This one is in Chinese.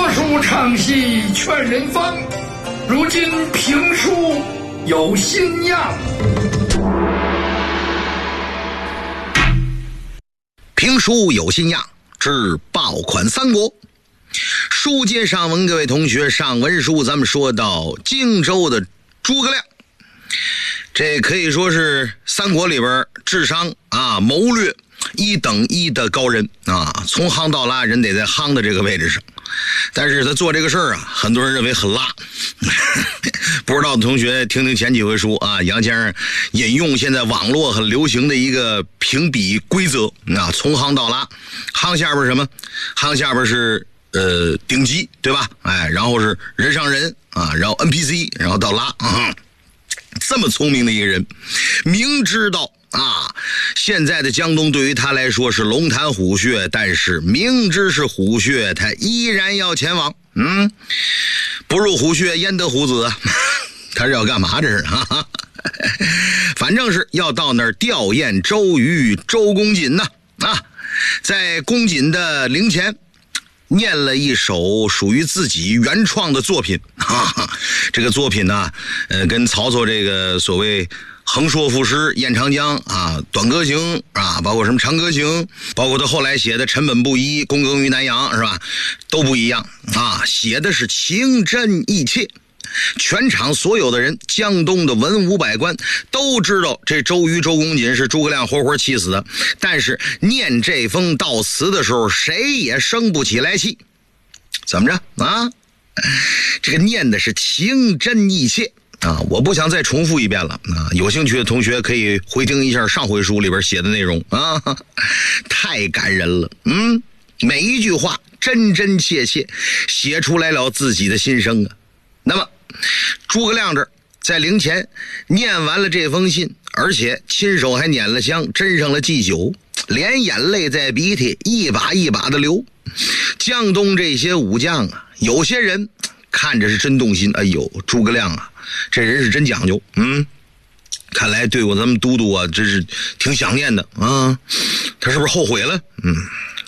说书唱戏劝人方，如今评书有新样。 评书有新样之爆款三国。书接上文，各位同学，上文书咱们说到荆州的诸葛亮，这可以说是三国里边智商谋略一等一的高人啊，从夯到拉，人得在夯的这个位置上。但是他做这个事儿很多人认为很拉。不知道的同学听听前几回书啊，杨先生引用现在网络很流行的一个评比规则啊，从夯到拉，夯下边什么？夯下边是顶级，对吧？然后是人上人啊，然后 NPC， 然后到拉这么聪明的一个人，明知道现在的江东对于他来说是龙潭虎穴，但是明知是虎穴，他依然要前往。不入虎穴焉得虎子他是要干嘛？这是反正是要到那儿吊唁周瑜、周公瑾在公瑾的灵前念了一首属于自己原创的作品这个作品呢，跟曹操这个所谓横槊赋诗、燕长江短歌行包括什么长歌行，包括他后来写的陈本布衣、躬耕于南阳，是吧？都不一样写的是情真意切。全场所有的人，江东的文武百官都知道这周瑜、周公瑾是诸葛亮活活气死的，但是念这封悼词的时候，谁也生不起来气。怎么着这个念的是情真意切我不想再重复一遍了有兴趣的同学可以回听一下上回书里边写的内容太感人了。每一句话真真切切写出来了自己的心声那么诸葛亮这在灵前念完了这封信，而且亲手还捻了香，斟上了祭酒，连眼泪带鼻涕一把一把的流。江东这些武将有些人看着是真动心，哎呦，诸葛亮这人是真讲究，看来对我咱们都督这是挺想念的他是不是后悔了？